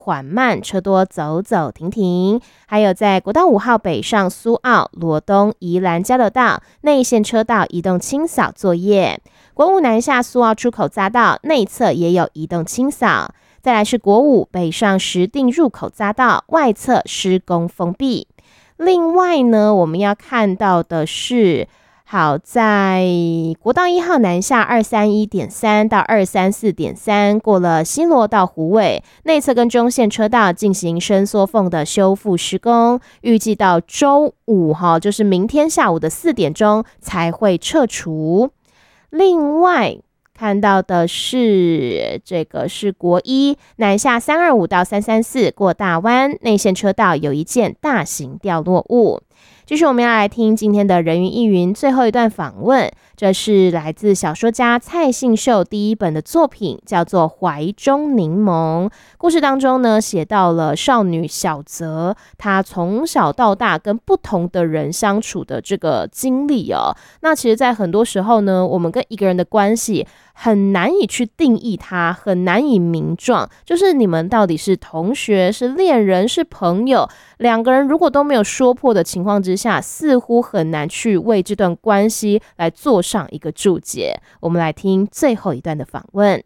缓慢，车多走走停停。还有在国道5号北上苏澳、罗东、宜兰交流道内线车道移动清扫作业。国5南下苏澳出口匝道内侧也有移动清扫。再来是国5北上石碇入口匝道外侧施工封闭。另外呢，我们要看到的是，好在国道1号南下231.3到234.3，过了西螺到湖尾内侧跟中线车道进行伸缩缝的修复施工，预计到周5就是明天下午的4点钟才会撤除。另外看到的是，这个是国1南下325到334，过大湾内线车道有一件大型掉落物。继续我们要来听今天的人云亦云最后一段访问，这是来自小说家蔡信秀第一本的作品，叫做《怀中柠檬》。故事当中呢，写到了少女小泽她从小到大跟不同的人相处的这个经历哦。那其实在很多时候呢，我们跟一个人的关系很难以去定义它，很难以名状，就是你们到底是同学、是恋人、是朋友，两个人如果都没有说破的情况之下，似乎很难去为这段关系来做上一个注解。我们来听最后一段的访问。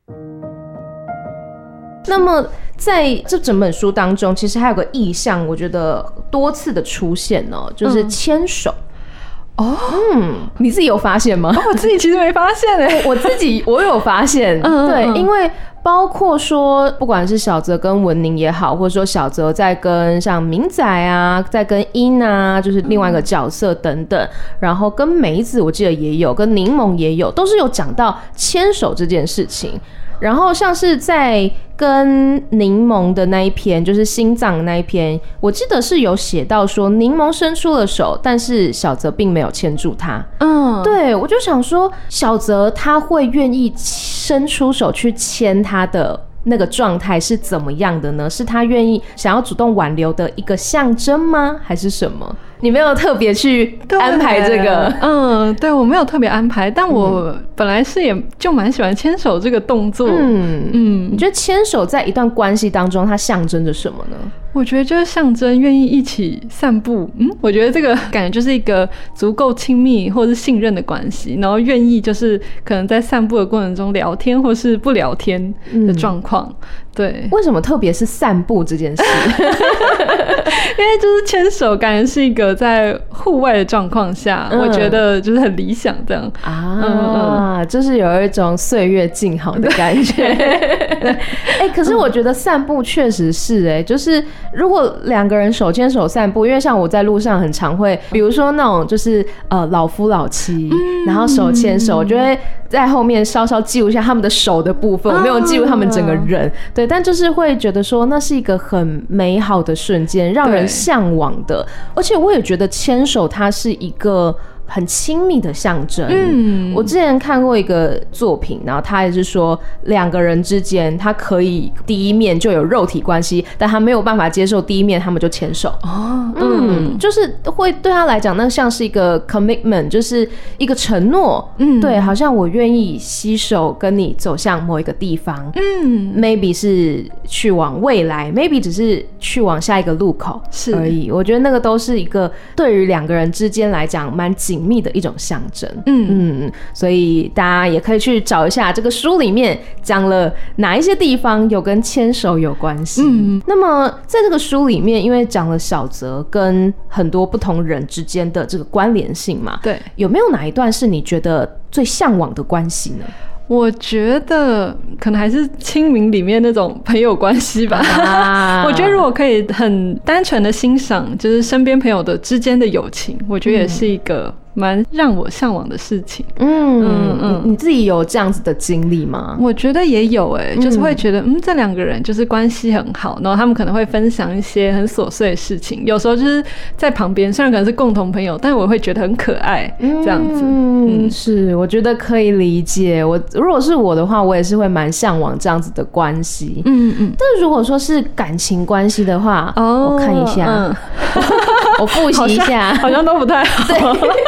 那么在这整本书当中，其实还有个意象，我觉得多次的出现哦，就是牵手。你自己有发现吗？ 我自己其实没发现我有发现，对，因为包括说不管是小泽跟文宁也好，或者说小泽在跟像明仔啊，在跟英啊，就是另外一个角色等等，然后跟梅子我记得也有，跟柠檬也有，都是有讲到牵手这件事情。然后像是在跟柠檬的那一篇，就是心脏那一篇，我记得是有写到说柠檬伸出了手，但是小泽并没有牵住他。对，我就想说小泽他会愿意伸出手去牵他的那个状态是怎么样的呢？是他愿意想要主动挽留的一个象征吗？还是什么？你没有特别去安排这个？ 对，我没有特别安排，但我本来是也就蛮喜欢牵手这个动作。 你觉得牵手在一段关系当中它象征着什么呢？ 我觉得就是象征愿意一起散步。我觉得这个感觉就是一个足够亲密或是信任的关系，然后愿意就是可能在散步的过程中聊天或是不聊天的状况。对， 为什么特别是散步这件事？ 因为就是牵手感觉是一个在户外的状况下，我觉得就是很理想这样就是有一种岁月静好的感觉。可是我觉得散步确实是就是如果两个人手牵手散步，因为像我在路上很常会，比如说那种就是老夫老妻，然后手牵手，我就会在后面稍稍记录一下他们的手的部分，我没有记录他们整个人，对，但就是会觉得说那是一个很美好的瞬间，让人向往的。而且我也觉得牵手它是一个很亲密的象征。我之前看过一个作品，然后他也是说两个人之间他可以第一面就有肉体关系，但他没有办法接受第一面他们就牵手。就是会对他来讲那像是一个 commitment， 就是一个承诺。对，好像我愿意携手跟你走向某一个地方。maybe 是去往未来， maybe 只是去往下一个路口而已。我觉得那个都是一个对于两个人之间来讲蛮紧密的一种象征。所以大家也可以去找一下这个书里面讲了哪一些地方有跟牵手有关系。那么在这个书里面，因为讲了小泽跟很多不同人之间的这个关联性嘛，对，有没有哪一段是你觉得最向往的关系呢？ 我觉得可能还是清明里面那种朋友关系吧。我觉得如果可以很单纯的欣赏就是身边朋友的之间的友情，我觉得也是一个蛮让我向往的事情。 你自己有这样子的经历吗？ 我觉得也有就是会觉得这两个人就是关系很好，然后他们可能会分享一些很琐碎的事情，有时候就是在旁边，虽然可能是共同朋友，但我会觉得很可爱这样子。 是，我觉得可以理解。如果是我的话，我也是会蛮向往这样子的关系。但如果说是感情关系的话，我看一下，我复习一下， 好像都不太好。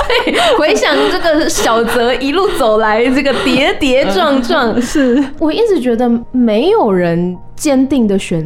对，回想这个小泽一路走来，这个跌跌撞撞， 是我一直觉得没有人坚定的选